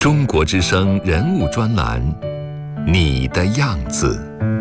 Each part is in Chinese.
中国之声人物专栏，你的样子。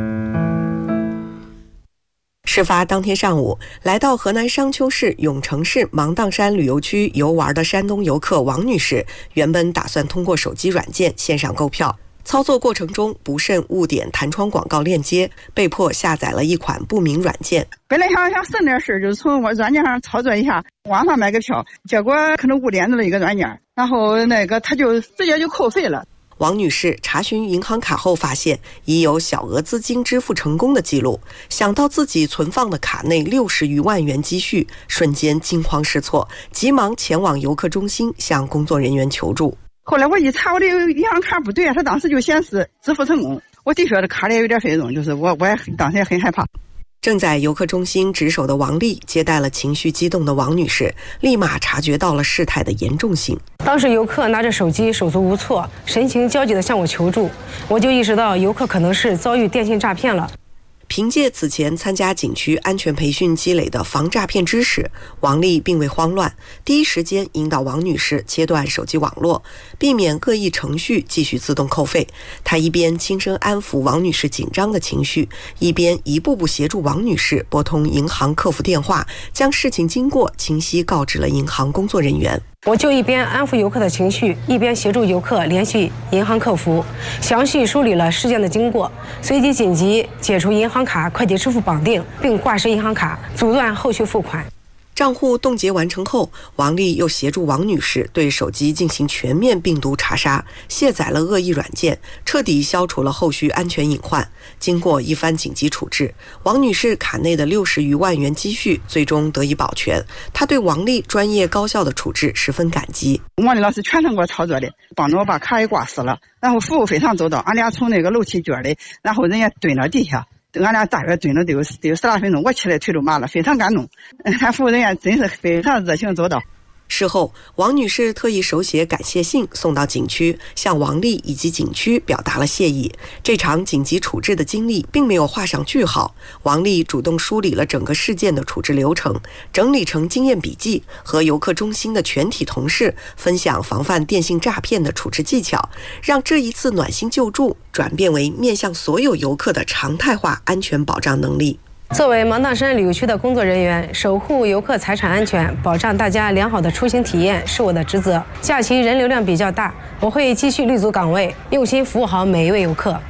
事发当天上午，来到河南商丘市永城市芒砀山旅游区游玩的山东游客王女士，原本打算通过手机软件线上购票，操作过程中不慎误点弹窗广告链接，被迫下载了一款不明软件。 本来想省点事，就是从我软件上操作一下，网上买个票，结果可能误点了一个软件，然后他就直接就扣费了。 王女士查询银行卡后发现已有小额资金支付成功的记录，想到自己存放的卡内60余万元积蓄，瞬间惊慌失措，急忙前往游客中心向工作人员求助。 后来我一查，我的银行卡不对，他当时就显示支付成功。我的确这卡里有点费用，就是我也当时也很害怕。 正在游客中心值守的王丽接待了情绪激动的王女士，立马察觉到了事态的严重性。 当时游客拿着手机手足无措，神情焦急地向我求助，我就意识到游客可能是遭遇电信诈骗了。 凭借此前参加景区安全培训积累的防诈骗知识，王丽并未慌乱，第一时间引导王女士切断手机网络，避免恶意程序继续自动扣费。她一边轻声安抚王女士紧张的情绪，一边一步步协助王女士拨通银行客服电话，将事情经过清晰告知了银行工作人员。 我就一边安抚游客的情绪，一边协助游客联系银行客服，详细梳理了事件的经过，随即紧急解除银行卡快捷支付绑定，并挂失银行卡，阻断后续付款。 账户冻结完成后，王丽又协助王女士对手机进行全面病毒查杀，卸载了恶意软件，彻底消除了后续安全隐患。经过一番紧急处置，王女士卡内的60余万元积蓄最终得以保全。她对王丽专业高效的处置十分感激。 王丽老师全程给我操作的，帮着我把卡给挂失了，然后服务非常周到。俺俩从楼梯间里，然后人家蹲到地下。俺俩大约蹲了得有10来分钟，我起来腿都麻了，非常感动。他服务人员真是非常热情周到。 事后，王女士特意手写感谢信送到景区，向王丽以及景区表达了谢意。这场紧急处置的经历并没有画上句号，王丽主动梳理了整个事件的处置流程，整理成经验笔记，和游客中心的全体同事分享防范电信诈骗的处置技巧，让这一次暖心救助转变为面向所有游客的常态化安全保障能力。 作为芒砀山旅游区的工作人员，守护游客财产安全，保障大家良好的出行体验是我的职责。假期人流量比较大，我会继续立足岗位，用心服务好每一位游客。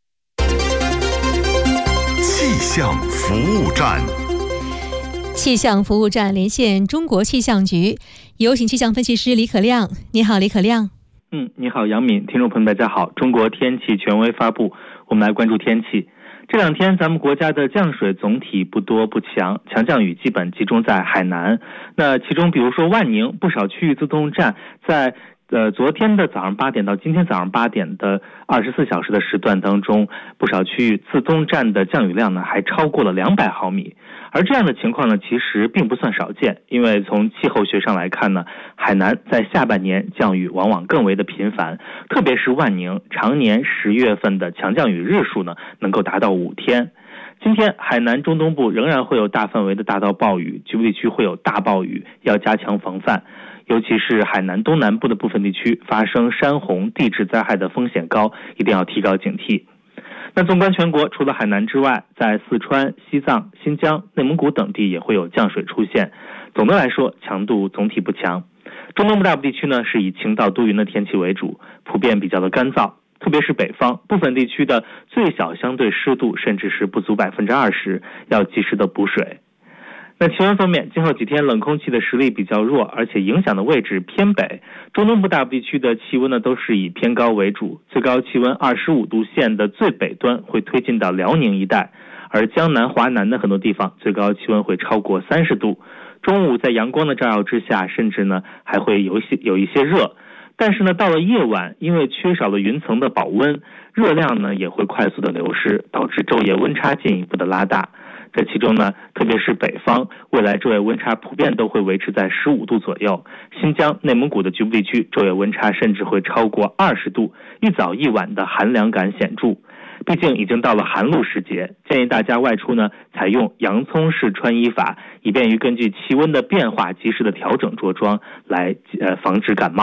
气象服务站， 气象服务站连线中国气象局，有请气象分析师李可亮。你好，李可亮。 你好，杨敏，听众朋友大家好。中国天气权威发布，我们来关注天气。这两天咱们国家的降水总体不多不强，强降雨基本集中在海南。那其中比如说万宁不少区域自动站在昨天的早上8点到今天早上8点的24小时的时段当中，不少区域自动站的降雨量呢还超过了200毫米。而这样的情况呢其实并不算少见，因为从气候学上来看呢，海南在下半年降雨往往更为的频繁，特别是万宁常年10月份的强降雨日数呢能够达到5天。今天海南中东部仍然会有大范围的大到暴雨，局部地区会有大暴雨，要加强防范。尤其是海南东南部的部分地区发生山洪地质灾害的风险高，一定要提高警惕。那纵观全国，除了海南之外，在四川、西藏、新疆、内蒙古等地也会有降水出现。总的来说，强度总体不强。中东部大部地区呢是以晴到多云的天气为主，普遍比较的干燥，特别是北方部分地区的最小相对湿度甚至是不足20%，要及时的补水。那气温方面，今后几天冷空气的实力比较弱，而且影响的位置偏北。中东部大部地区的气温呢都是以偏高为主，最高气温25度线的最北端会推进到辽宁一带，而江南、华南的很多地方最高气温会超过30度。中午在阳光的照耀之下，甚至呢还会有一些热。但是呢，到了夜晚，因为缺少了云层的保温，热量呢也会快速的流失，导致昼夜温差进一步的拉大。这其中呢，特别是北方，未来昼夜温差普遍都会维持在15度左右。新疆、内蒙古的局部地区昼夜温差甚至会超过20度，一早一晚的寒凉感显著。毕竟已经到了寒露时节，建议大家外出呢，采用洋葱式穿衣法，以便于根据气温的变化及时的调整着装，来防止感冒。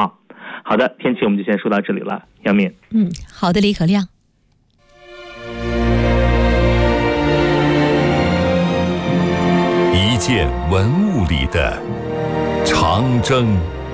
好的，天气我们就先说到这里了，杨敏。 好的，李可亮。 一件文物里的长征。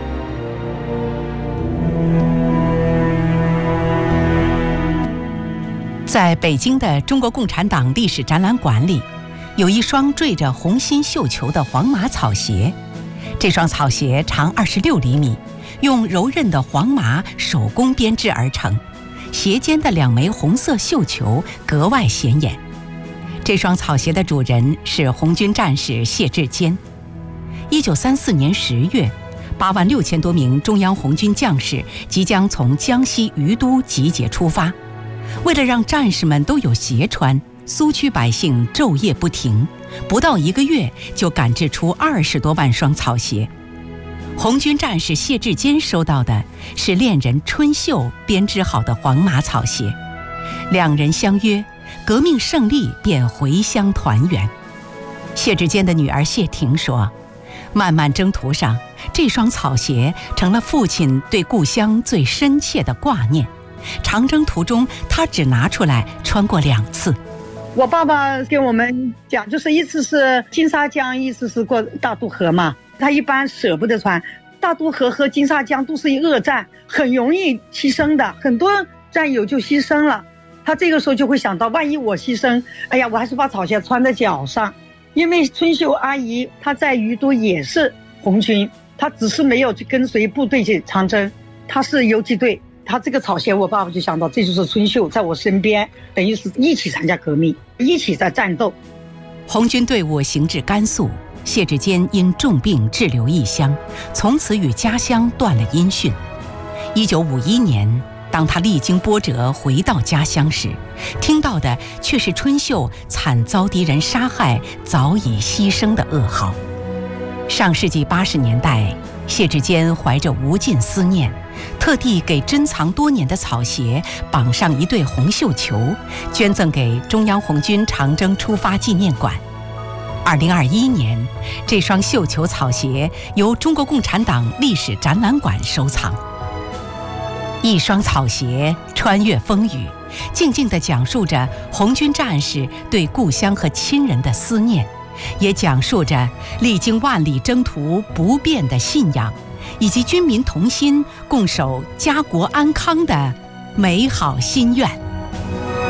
在北京的中国共产党历史展览馆里，有一双缀着红心绣球的黄麻草鞋。这双草鞋长26厘米，用柔韧的黄麻手工编织而成，鞋尖的2枚红色绣球格外显眼。这双草鞋的主人是红军战士谢志坚。1934年10月，86000多名中央红军将士即将从江西于都集结出发。为了让战士们都有鞋穿，苏区百姓昼夜不停，不到1个月就赶制出20多万双草鞋。红军战士谢志坚收到的是恋人春秀编织好的黄麻草鞋，两人相约，革命胜利便回乡团圆。谢志坚的女儿谢婷说，漫漫征途上，这双草鞋成了父亲对故乡最深切的挂念。长征途中，他只拿出来穿过2次。 我爸爸跟我们讲，就是一次是金沙江，一次是过大渡河嘛。他一般舍不得穿，大渡河和金沙江都是恶战，很容易牺牲的，很多战友就牺牲了。他这个时候就会想到，万一我牺牲，哎呀，我还是把草鞋穿在脚上。因为春秀阿姨她在于都也是红军，她只是没有去跟随部队去长征，她是游击队。他这个草鞋，我爸爸就想到，这就是春秀在我身边，等于是一起参加革命，一起在战斗。 红军队伍行至甘肃，谢志坚因重病滞留异乡，从此与家乡断了音讯。1951年，当他历经波折回到家乡时，听到的却是春秀惨遭敌人杀害、早已牺牲的噩耗。上世纪80年代，谢志坚怀着无尽思念，特地给珍藏多年的草鞋绑上一对红绣球，捐赠给中央红军长征出发纪念馆。2021年，这双绣球草鞋由中国共产党历史展览馆收藏。一双草鞋穿越风雨，静静地讲述着红军战士对故乡和亲人的思念，也讲述着历经万里征途不变的信仰，以及军民同心共守家国安康的美好心愿。